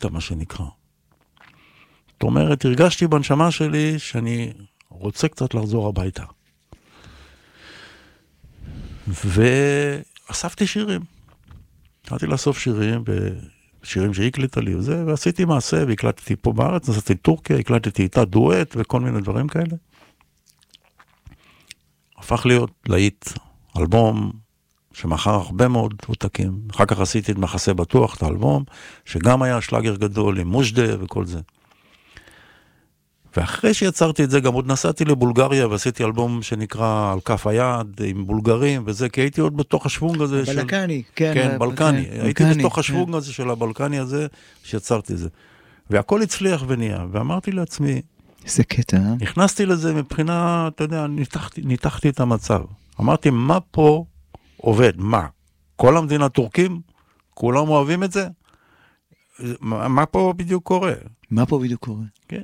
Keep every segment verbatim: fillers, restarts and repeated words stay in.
הביתה, מה שנקרא. זאת אומרת, הרגשתי בנשמה שלי שאני רוצה קצת לחזור הביתה. ואספתי שירים. התחלתי לאסוף שירים, שירים שהקליטה לי וזה, ועשיתי מעשה, והקלטתי פה בארץ, נסעתי טורקיה, הקלטתי איתה דואט וכל מיני דברים כאלה. הפך להיות להיט, אלבום שמחר הרבה מאוד עותקים. אחר כך עשיתי את מחסה בטוח, את האלבום, שגם היה שלאגר גדול עם מושדה וכל זה. ואחרי שיצרתי את זה, גם עוד נסעתי לבולגריה, ועשיתי אלבום שנקרא על כף היד, עם בולגרים וזה, כי הייתי עוד בתוך השוונג הזה. בלקני, כן. כן, בלקני. הייתי בתוך השוונג הזה של הבלקני הזה, שיצרתי את זה. והכל הצליח ונהיה, ואמרתי לעצמי, איזה קטע. נכנסתי לזה מבחינה, אתה יודע, ניתחתי, ניתחתי את המצב. אמרתי, מה פה עובד? מה? כל המדינה טורקים? כולם אוהבים את זה? מה, מה פה בדיוק קורה? מה פה בדיוק קורה? כן.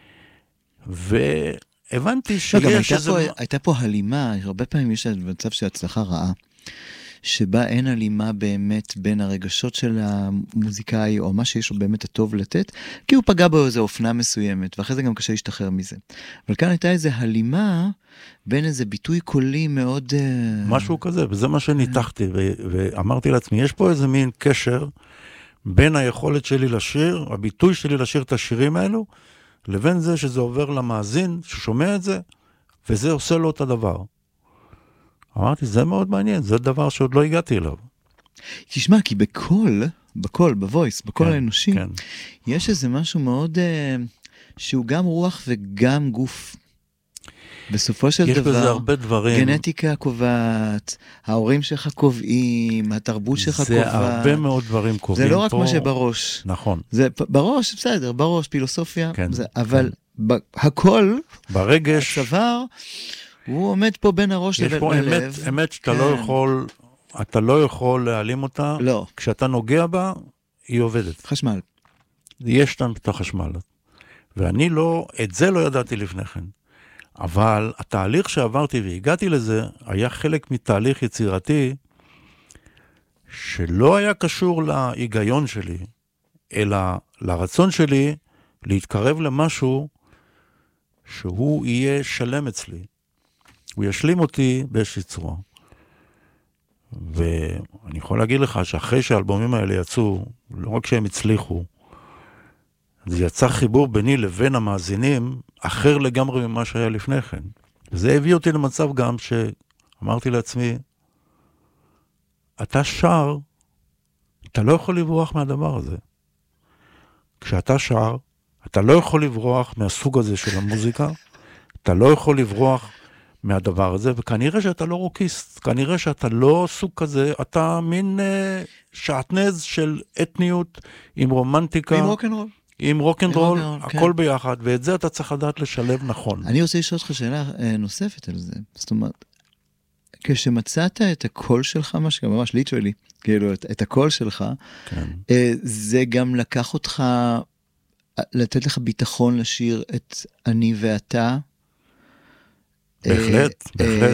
והבנתי שיש... לא, גם הייתה, פה, הייתה פה הלימה, הרבה פעמים יש מצב של הצלחה רעה, שבה אין הלימה באמת בין הרגשות של המוזיקאי, או מה שיש לו באמת הטוב לתת, כי הוא פגע בו איזו אופנה מסוימת, ואחרי זה גם קשה להשתחרר מזה. אבל כאן הייתה איזו הלימה, בין איזה ביטוי קולי מאוד... משהו כזה, וזה מה שניתחתי, ו- ואמרתי לעצמי, יש פה איזה מין קשר, בין היכולת שלי לשיר, הביטוי שלי לשיר את השירים האלו, לבין זה שזה עובר למאזין, ששומע את זה, וזה עושה לו את הדבר. אמרתי, זה מאוד מעניין, זה דבר שעוד לא הגעתי אליו. תשמע, כי בכל, בכל, בוויס, בכל כן, האנושי, כן. יש איזה משהו מאוד, uh, שהוא גם רוח וגם גוף. בסופו של יש דבר, בזה הרבה דברים. גנטיקה קובעת, ההורים שלך קובעים, התרבות שלך קובעת. זה הרבה מאוד דברים קובעים. זה לא רק פה... מה שבראש. נכון. זה בראש, בסדר, בראש, פילוסופיה, כן, זה, אבל כן. ב- הכל, ברגש, הצוואר, הוא עומד פה בין הראש יש לבין פה הלב. אמת, אמת שאתה כן. לא יכול, אתה לא יכול להעלים אותה. לא. כשאתה נוגע בה, היא עובדת. חשמל. יש שם את החשמל. ואני לא, את זה לא ידעתי לפני כן. אבל התהליך שעברתי והגעתי לזה, היה חלק מתהליך יצירתי, שלא היה קשור להיגיון שלי, אלא לרצון שלי להתקרב למשהו שהוא יהיה שלם אצלי. הוא ישלים אותי באיזושהי צורה. ואני יכול להגיד לך שאחרי שהאלבומים האלה יצאו, לא רק שהם הצליחו, זה יצא חיבור ביני לבין המאזינים, אחר לגמרי ממה שהיה לפני כן. וזה הביא אותי למצב גם שאמרתי לעצמי, אתה שר, אתה לא יכול לברוח מהדבר הזה. כשאתה שר, אתה לא יכול לברוח מהסוג הזה של המוזיקה, אתה לא יכול לברוח מהדבר הזה, וכנראה שאתה לא רוקיסט, כנראה שאתה לא סוג כזה, אתה מין אה, שעטנז של אתניות עם רומנטיקה. עם רוקנרול. עם רוקנרול, כן. הכל ביחד, ואת זה אתה צריך לדעת לשלב נכון. אני רוצה לשאול אותך שאלה אה, נוספת על זה. זאת אומרת, כשמצאת את הקול שלך, מה שגם ממש ליטרלי, כאילו, את, את הקול שלך, כן. אה, זה גם לקח אותך, לתת לך ביטחון לשיר את אני ואתה, בהחלט, בהחלט.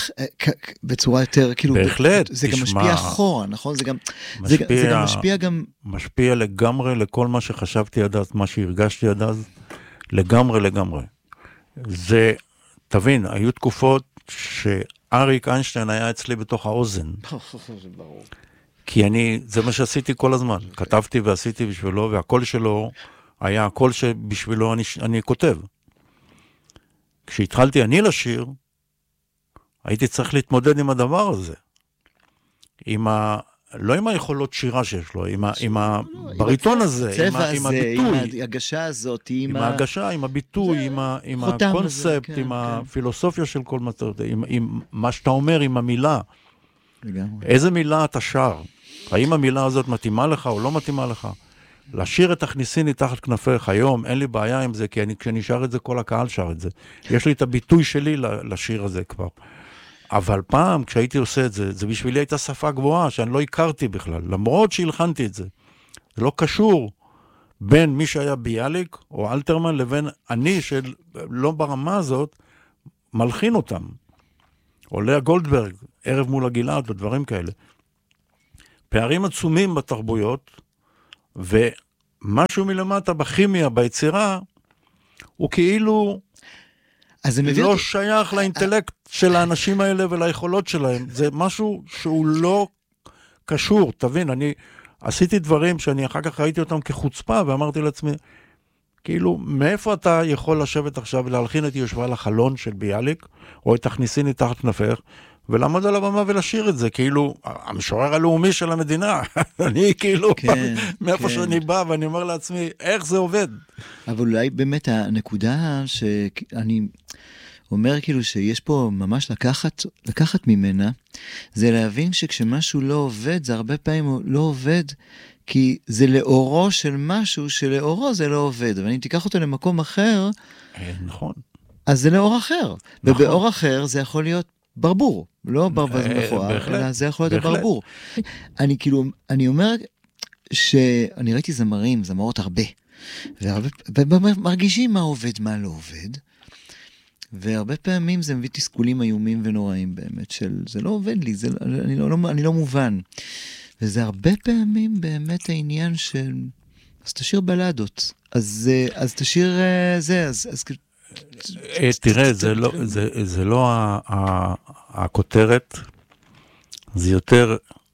בצורה יותר, כאילו, בהחלט, זה גם משפיע אחורה, נכון? זה גם, זה גם משפיע גם... משפיע לגמרי לכל מה שחשבתי עד אז, מה שהרגשתי עד אז, לגמרי, לגמרי. זה, תבין, היו תקופות שאריק איינשטיין היה אצלי בתוך האוזן. זה ברור. כי אני, זה מה שעשיתי כל הזמן. כתבתי ועשיתי בשבילו, והקול שלו היה הקול שבשבילו אני, אני כותב. כשהתחלתי אני לשיר, הייתי צריך להתמודד עם הדבר הזה. עם ה... לא עם היכולות שירה שיש לו, עם, ה... עם הבריטון הזה, עם, ה... עם הביטוי. עם ההגשה הזאת, עם, עם ה... ההגשה, עם הביטוי, עם, ה... עם הקונספט, כן, עם כן. הפילוסופיה של כל מצב, עם, עם מה שאתה אומר, עם המילה. לגמרי. איזה מילה אתה שר? האם המילה הזאת מתאימה לך או לא מתאימה לך? לשיר את הכניסיני תחת כנפיך היום, אין לי בעיה עם זה, כי אני, כשאני שר את זה, כל הקהל שר את זה. יש לי את הביטוי שלי לשיר הזה כבר. אבל פעם, כשהייתי עושה את זה, זה בשבילי הייתה שפה גבוהה, שאני לא הכרתי בכלל, למרות שהלחנתי את זה. זה לא קשור בין מי שהיה ביאליק או אלתרמן, לבין אני, שלא ברמה הזאת, מלחין אותם. או לאה גולדברג, ערב מול הגלעד, ודברים כאלה. פערים עצומים בתרבויות, משהו מלמטה בכימיה, ביצירה, הוא כאילו לא אותי... שייך לאינטלקט של האנשים האלה וליכולות שלהם. זה משהו שהוא לא קשור, תבין, אני עשיתי דברים שאני אחר כך ראיתי אותם כחוצפה, ואמרתי לעצמי, כאילו, מאיפה אתה יכול לשבת עכשיו ולהלחין את יושבה לחלון של ביאליק, או את תכניסיני תחת כנפך, ולעמוד על הבמה ולשיר את זה, כאילו, המשורר הלאומי של המדינה, אני כאילו, כן, מאיפה כן. שאני בא, ואני אומר לעצמי, איך זה עובד? אבל אולי באמת הנקודה שאני אומר כאילו שיש פה ממש לקחת, לקחת ממנה, זה להבין שכשמשהו לא עובד, זה הרבה פעמים לא עובד, כי זה לאורו של משהו שלאורו זה לא עובד, אבל אם תיקח אותו למקום אחר, נכון. אז זה לאור אחר, נכון. ובאור אחר זה יכול להיות ברבור, לא ברווז מכוער, אלא זה יכול להיות ברבור. אני כאילו, אני אומר שאני ראיתי זמרים, זמרות הרבה, ומרגישים מה עובד, מה לא עובד, והרבה פעמים זה מביא תסכולים איומים ונוראים באמת, של זה לא עובד לי, זה, אני, לא, אני לא מובן. וזה הרבה פעמים באמת העניין של, אז תשאיר בלדות, אז, אז תשאיר זה, אז... אז תראה, זה לא, זה, זה לא הכותרת, זה יותר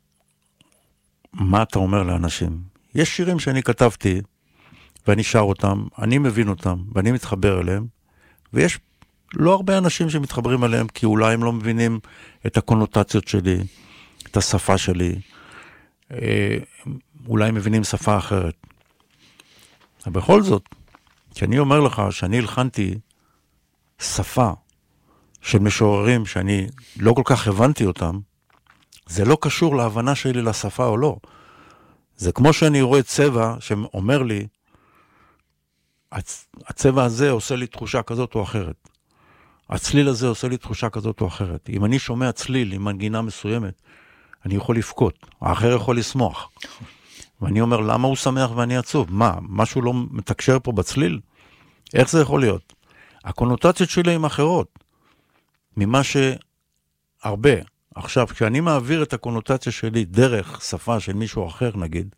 מה אתה אומר לאנשים. יש שירים שאני כתבתי, ואני שר אותם, אני מבין אותם, ואני מתחבר אליהם, ויש לא הרבה אנשים שמתחברים אליהם, כי אולי הם לא מבינים את הקונוטציות שלי, את השפה שלי, אולי הם מבינים שפה אחרת. ובכל זאת, כשאני אומר לך שאני הלחנתי שפה של משוררים שאני לא כל כך הבנתי אותם, זה לא קשור להבנה שלי לשפה או לא. זה כמו שאני רואה צבע שאומר לי, הצבע הזה עושה לי תחושה כזאת או אחרת. הצליל הזה עושה לי תחושה כזאת או אחרת. אם אני שומע צליל עם מנגינה מסוימת, אני יכול לפקוט, האחר יכול לשמוח. ואני אומר, למה הוא שמח ואני עצוב? מה, משהו לא מתקשר פה בצליל? איך זה יכול להיות? הקונוטציות שלי הן אחרות, ממה שהרבה. עכשיו, כשאני מעביר את הקונוטציה שלי דרך שפה של מישהו אחר, נגיד,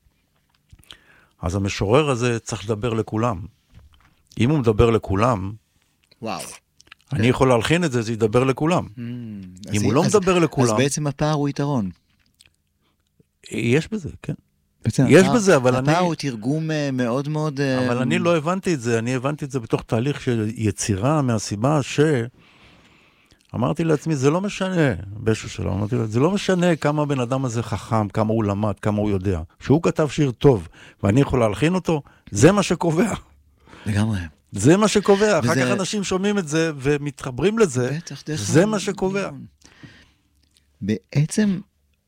אז המשורר הזה צריך לדבר לכולם. אם הוא מדבר לכולם, וואו. אני יכול להלחין את זה, זה ידבר לכולם. אם הוא לא מדבר לכולם... אז בעצם הפער הוא יתרון. יש בזה, כן. יש בזה, אבל אני... הפער הוא תרגום מאוד מאוד... אבל אני לא הבנתי את זה, אני הבנתי את זה בתוך תהליך של יצירה, מהסיבה ש... אמרתי לעצמי, זה לא משנה, באיזשהו שלו, אמרתי לעצמי, זה לא משנה כמה בן אדם הזה חכם, כמה הוא למד, כמה הוא יודע. שהוא כתב שיר טוב, ואני יכול להלחין אותו, זה מה שקובע. לגמרי. זה מה שקובע, אחר כך אנשים שומעים את זה ומתחברים לזה, זה מה שקובע. בעצם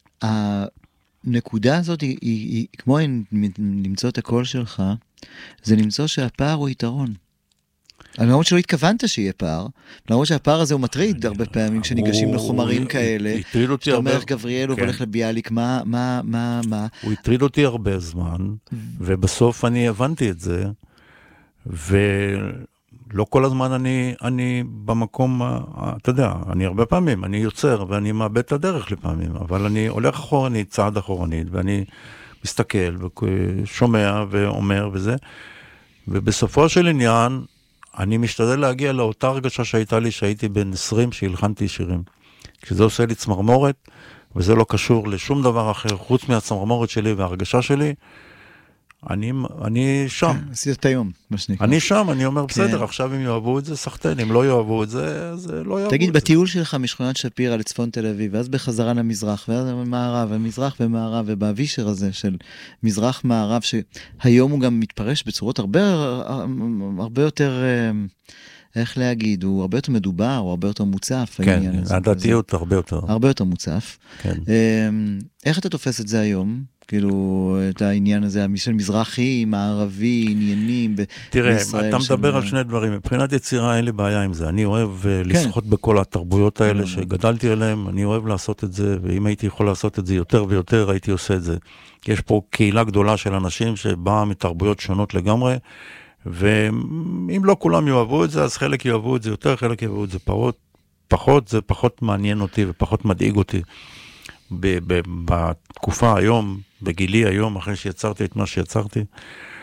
הנקודה הזאת היא כמו למצוא את הקול שלך, זה למצוא שהפער הוא יתרון. למרות שלא התכוונת שיהיה פער, למרות שהפער הזה הוא מטריד הרבה פעמים כשניגשים לחומרים כאלה, שאתה אומר גבריאל הוא הולך לביאליק, מה, מה, מה, מה. הוא הטריד אותי הרבה זמן, ובסוף אני הבנתי את זה, ולא כל הזמן אני, אני במקום, אתה יודע, אני הרבה פעמים, אני יוצר ואני מאבד את הדרך לפעמים, אבל אני הולך אחורנית, צעד אחורנית, ואני מסתכל ושומע ואומר וזה, ובסופו של עניין, אני משתדל להגיע לאותה הרגשה שהייתה לי, שהייתי בן עשרים, שהלחנתי שירים. כשזה עושה לי צמרמורת, וזה לא קשור לשום דבר אחר, חוץ מהצמרמורת שלי וההרגשה שלי, אני, אני שם. עשית את היום, מה שנקרא. אני שם, אני אומר, בסדר, עכשיו אם יאהבו את זה, סחטן, אם לא יאהבו את זה, אז לא יאהבו את זה. תגיד, בטיול שלך משכונת שפירא לצפון תל אביב, ואז בחזרה למזרח, ואז במערב, ומזרח ומערב, ובאבישר הזה של מזרח מערב, שהיום הוא גם מתפרש בצורות הרבה, הרבה יותר, איך להגיד, הוא הרבה יותר מדובר, הוא הרבה יותר מוצף. כן, הדתיות הרבה יותר. הרבה יותר מוצף. כן. איך אתה תופס את זה היום? כאילו, את העניין הזה, של מזרחי, מערבי, עניינים בישראל. תראה, אתה מדבר על שני דברים. מבחינת יצירה אין לי בעיה עם זה. אני אוהב לשחות בכל התרבויות האלה שגדלתי עליהם, אני אוהב לעשות את זה, ואם הייתי יכול לעשות את זה יותר ויותר, הייתי עושה את זה. יש פה קהילה גדולה של אנשים שבאה מתרבויות שונות לגמרי, ואם לא כולם יאהבו את זה, אז חלק יאהבו את זה יותר, חלק יאהבו את זה פחות. פחות, זה פחות מעניין אותי ופחות מדאיג אותי. בתקופה היום, בגילי היום, אחרי שיצרתי את מה שיצרתי,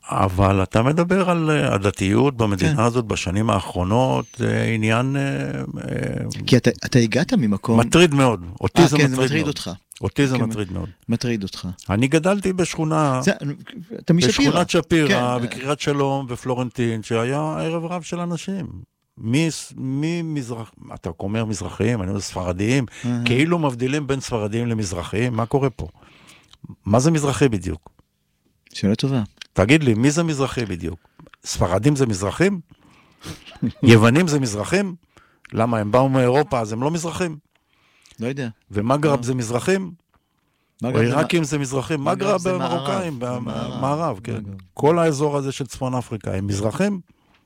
אבל אתה מדבר על הדתיות במדינה כן. הזאת בשנים האחרונות, זה עניין כי אתה, אתה הגעת ממקום... מטריד מאוד. אותי אה, זה כן, מטריד זה מטריד מאוד. אותך. אותי זה כן, מטריד מאוד. מטריד אותך. אני גדלתי בשכונה, זה, אתה משפירה. בשכונת שפירא, כן. בקריית שלום ופלורנטין, שהיה ערב רב של אנשים. מי, מי מזרח, אתה אומר מזרחיים, אני אומר ספרדיים, כאילו מבדילים בין ספרדיים למזרחיים, מה קורה פה? מה זה מזרחי בדיוק? שאלה טובה. תגיד לי, מי זה מזרחי בדיוק? ספרדים זה מזרחים? יוונים זה מזרחים? למה, הם באו מאירופה, אז הם לא מזרחים? לא יודע. ומגרב זה מזרחים? או עיראקים זה מזרחים? מגרב במרוקאים, במערב, כן. כל האזור הזה של צפון אפריקה, הם מזרחים?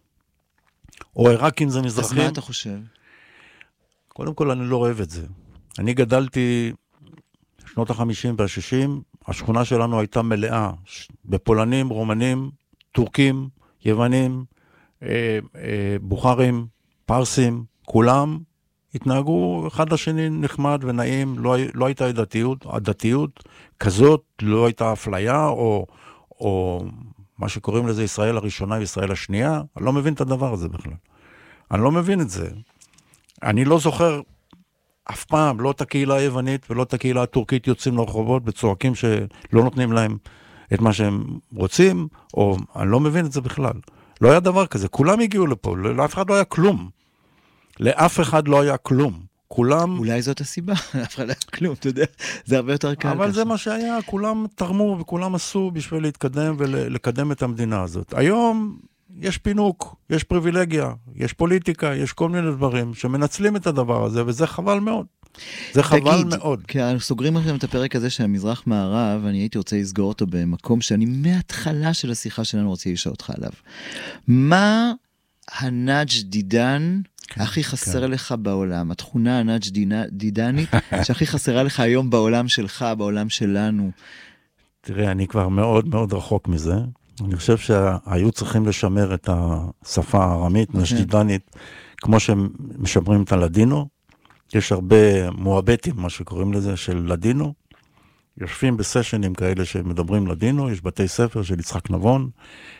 או עיראקים זה מזרחים? אז מה אתה חושב? קודם כל, אני לא אוהב את זה. אני גדלתי שנות ה-חמישים וה-שישים, השכונה שלנו הייתה מלאה, בפולנים, רומנים, טורקים, יוונים, אה, אה, בוכרים, פרסים, כולם התנהגו אחד לשני נחמד ונעים, לא, לא הייתה הדתיות, הדתיות כזאת, לא הייתה אפליה, או, או מה שקוראים לזה ישראל הראשונה וישראל השנייה, אני לא מבין את הדבר הזה בכלל. אני לא מבין את זה. אני לא זוכר אף פעם, לא את הקהילה היוונית ולא את הקהילה הטורקית יוצאים לרחובות בצועקים שלא נותנים להם את מה שהם רוצים, או אני לא מבין את זה בכלל. לא היה דבר כזה, כולם הגיעו לפה, לאף אחד לא היה כלום. לאף אחד לא היה כלום. כולם... אולי זאת הסיבה, אף אחד לא היה כלום, אתה יודע, זה הרבה יותר קל. אבל זה מה שהיה, כולם תרמו וכולם עשו בשביל להתקדם ולקדם את המדינה הזאת. היום יש פינוק, יש פריבילגיה, יש פוליטיקה, יש כל מיני דברים שמנצלים את הדבר הזה, וזה חבל מאוד. זה חבל תגיד, מאוד. כי אנחנו סוגרים עכשיו את הפרק הזה של המזרח מערב, אני הייתי רוצה לסגור אותו במקום שאני מההתחלה של השיחה שלנו רוצה לשאול אותך עליו. מה הנאג' דידן כן, הכי חסר כן. לך בעולם? התכונה הנאג' דידנית שהכי חסרה לך היום בעולם שלך, בעולם שלנו? תראה, אני כבר מאוד מאוד רחוק מזה. אני חושב שהיו צריכים לשמר את השפה הארמית, נשדידנית, כמו שהם משמרים את הלדינו. יש הרבה מואבטים, מה שקוראים לזה, של לדינו. יושבים בסשנים כאלה שמדברים לדינו, יש בתי ספר של יצחק נבון.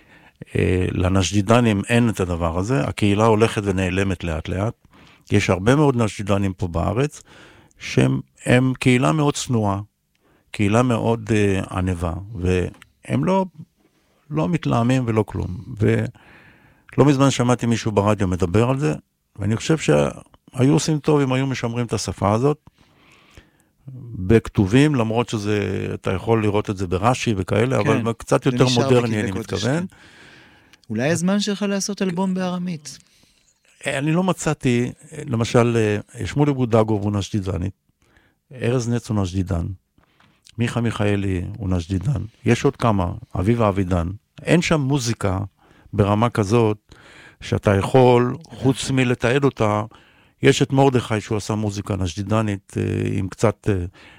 לנשדידנים אין את הדבר הזה, הקהילה הולכת ונעלמת לאט לאט. יש הרבה מאוד נשדידנים פה בארץ, שהם הם קהילה מאוד צנועה, קהילה מאוד uh, ענבה, והם לא, לא מתלהמים ולא כלום. ולא מזמן שמעתי מישהו ברדיו מדבר על זה, ואני חושב שהיו עושים טוב אם היו משמרים את השפה הזאת, בכתובים, למרות שזה, אתה יכול לראות את זה ברש"י וכאלה, כן, אבל קצת יותר מודרני, אני מתכוון. אולי הזמן שלך לעשות אלבום בארמית. אני לא מצאתי, למשל, שמולי בודגו הוא נשדידנית, ארז נץ הוא נשדידן, מיכה מיכאלי הוא נשדידן, יש עוד כמה, אביב אבידן, אין שם מוזיקה ברמה כזאת, שאתה יכול, חוץ מלתעד אותה, יש את מורדכי שהוא עשה מוזיקה נשדידנית, עם קצת,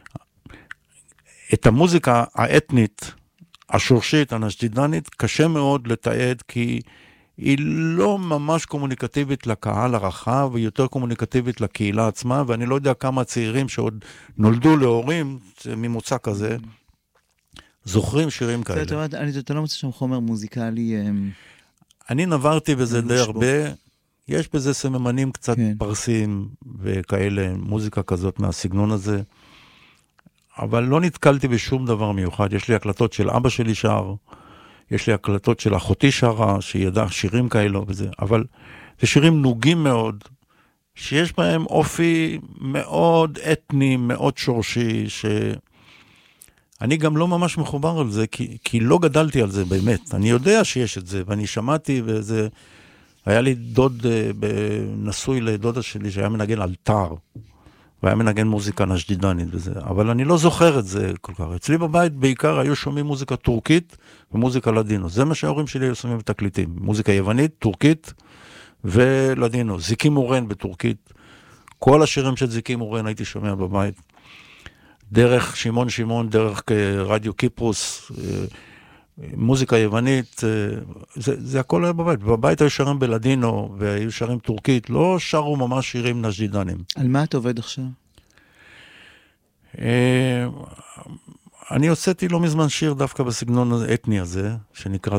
את המוזיקה האתנית, השורשית, הנשדידנית, קשה מאוד לתעד, כי היא לא ממש קומוניקטיבית לקהל הרחב, היא יותר קומוניקטיבית לקהילה עצמה, ואני לא יודע כמה צעירים שעוד נולדו להורים ממוצא כזה, זוכרים שירים כאלה. אתה לא מוצא שם חומר מוזיקלי? אני נברתי בזה די הרבה, יש בזה סממנים קצת פרסים וכאלה, מוזיקה כזאת מהסגנון הזה, אבל לא נתקלתי בשום דבר מיוחד. יש לי הקלטות של אבא שלי שר, יש לי הקלטות של אחותי שרה, שידע שירים כאלו וזה, אבל זה שירים נוגים מאוד, שיש בהם אופי מאוד אתני, מאוד שורשי, שאני גם לא ממש מחובר על זה, כי, כי לא גדלתי על זה באמת. אני יודע שיש את זה, ואני שמעתי, וזה, היה לי דוד, נשוי לדודה שלי, שהיה מנגן על טר, והיה מנגן מוזיקה נשדידנית וזה, אבל אני לא זוכר את זה כל כך. אצלי בבית בעיקר היו שומעים מוזיקה טורקית ומוזיקה לדינו. זה מה שההורים שלי היו שומעים בתקליטים. מוזיקה יוונית, טורקית ולדינו. זיקי מורן בטורקית. כל השירים של זיקי מורן הייתי שומע בבית. דרך שמעון שמעון, דרך רדיו קיפרוס, מוזיקה יוונית, זה, זה הכל היה בבית. בבית היו שרים בלדינו, והיו שרים טורקית, לא שרו ממש שירים נשדידנים. על מה אתה עובד עכשיו? אני הוצאתי לא מזמן שיר דווקא בסגנון האתני הזה, שנקרא